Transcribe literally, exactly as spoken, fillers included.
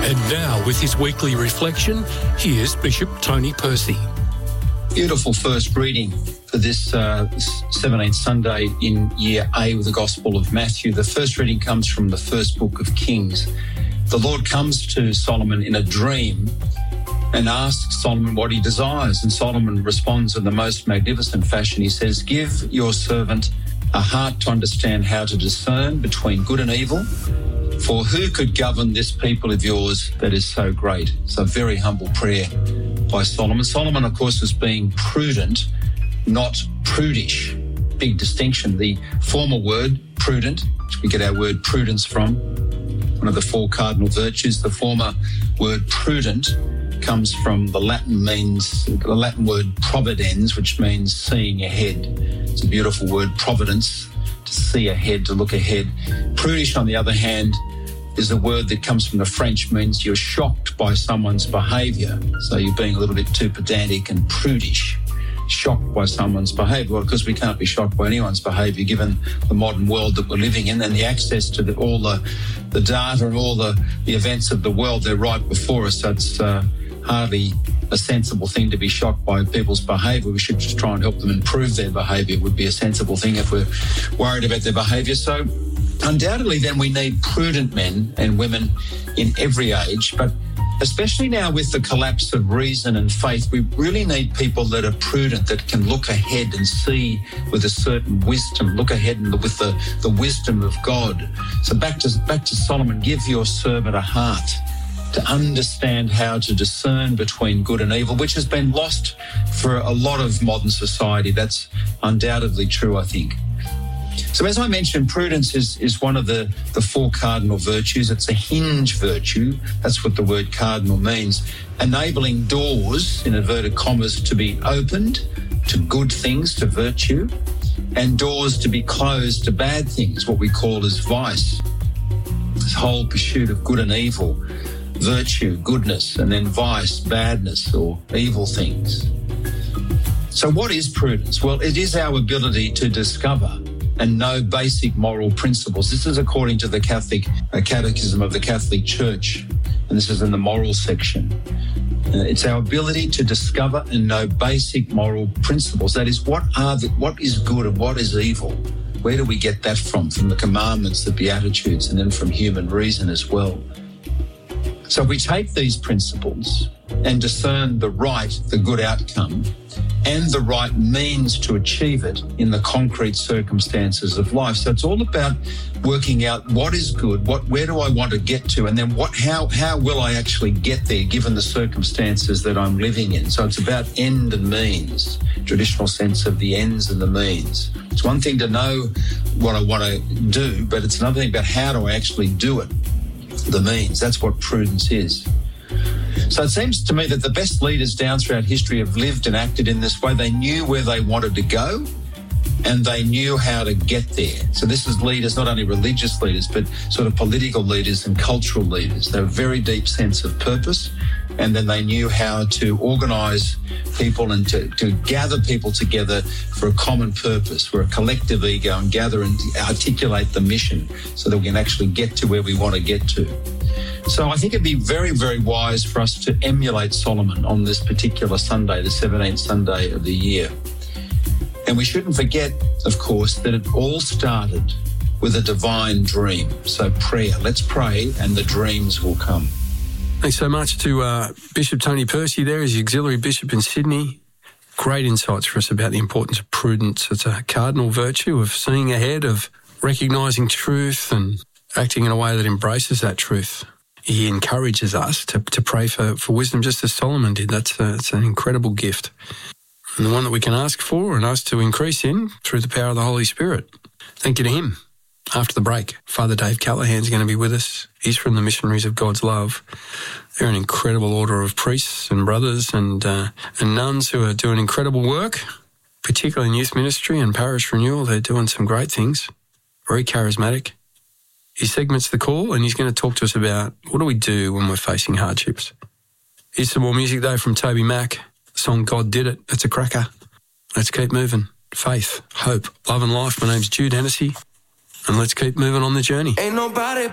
And now, with his weekly reflection, here's Bishop Tony Percy. Beautiful first reading for this uh, seventeenth Sunday in Year A with the Gospel of Matthew. The first reading comes from the first book of Kings. The Lord comes to Solomon in a dream and asks Solomon what he desires. And Solomon responds in the most magnificent fashion. He says, "Give your servant a heart to understand how to discern between good and evil. For who could govern this people of yours that is so great?" It's a very humble prayer by Solomon. Solomon, of course, is being prudent, not prudish. Big distinction. The former word, prudent, which we get our word prudence from, one of the four cardinal virtues. The former word prudent comes from the Latin means the Latin word providens, which means seeing ahead. It's a beautiful word, providence, to see ahead, to look ahead. Prudish, on the other hand, is a word that comes from the French, means you're shocked by someone's behaviour. So you're being a little bit too pedantic and prudish, shocked by someone's behaviour. Well, because we can't be shocked by anyone's behaviour given the modern world that we're living in and the access to the, all the, the data and all the, the events of the world. They're right before us. So it's uh, hardly a sensible thing to be shocked by people's behaviour. We should just try and help them improve their behaviour. It would be a sensible thing if we're worried about their behaviour. So undoubtedly then we need prudent men and women in every age, but especially now with the collapse of reason and faith, we really need people that are prudent, that can look ahead and see with a certain wisdom, look ahead and with the, the wisdom of God. So back to, back to Solomon, give your servant a heart to understand how to discern between good and evil, which has been lost for a lot of modern society. That's undoubtedly true, I think. So as I mentioned, prudence is, is one of the, the four cardinal virtues. It's a hinge virtue. That's what the word cardinal means. Enabling doors, in inverted commas, to be opened to good things, to virtue, and doors to be closed to bad things, what we call as vice. This whole pursuit of good and evil, virtue, goodness, and then vice, badness or evil things. So what is prudence? Well, it is our ability to discover and know basic moral principles. This is according to the Catholic uh, Catechism of the Catholic Church, and this is in the moral section. Uh, it's our ability to discover and know basic moral principles. That is, what are the, what is good and what is evil? Where do we get that from? From the commandments, the Beatitudes, and then from human reason as well. So we take these principles and discern the right, the good outcome, and the right means to achieve it in the concrete circumstances of life. So it's all about working out what is good, what, where do I want to get to, and then what, how, how will I actually get there given the circumstances that I'm living in. So it's about end and means, traditional sense of the ends and the means. It's one thing to know what I want to do, but it's another thing about how do I actually do it, the means. That's what prudence is. So it seems to me that the best leaders down throughout history have lived and acted in this way. They knew where they wanted to go and they knew how to get there. So this is leaders, not only religious leaders, but sort of political leaders and cultural leaders. They have a very deep sense of purpose, and then they knew how to organise people and to, to gather people together for a common purpose, for a collective ego, and gather and articulate the mission so that we can actually get to where we want to get to. So I think it'd be very, very wise for us to emulate Solomon on this particular Sunday, the seventeenth Sunday of the year. And we shouldn't forget, of course, that it all started with a divine dream. So prayer, let's pray and the dreams will come. Thanks so much to uh, Bishop Tony Percy there as the Auxiliary Bishop in Sydney. Great insights for us about the importance of prudence. It's a cardinal virtue of seeing ahead, of recognising truth and acting in a way that embraces that truth. He encourages us to, to pray for, for wisdom just as Solomon did. That's a, it's an incredible gift. And the one that we can ask for and us to increase in through the power of the Holy Spirit. Thank you to him. After the break, Father Dave Callahan's going to be with us. He's from the Missionaries of God's Love. They're an incredible order of priests and brothers and, uh, and nuns who are doing incredible work, particularly in youth ministry and parish renewal. They're doing some great things. Very charismatic. He segments the call and he's going to talk to us about what do we do when we're facing hardships. Here's some more music, though, from Toby Mac. The song God Did It. It's a cracker. Let's keep moving. Faith, hope, love and life. My name's Jude Hennessy, and let's keep moving on the journey. Ain't nobody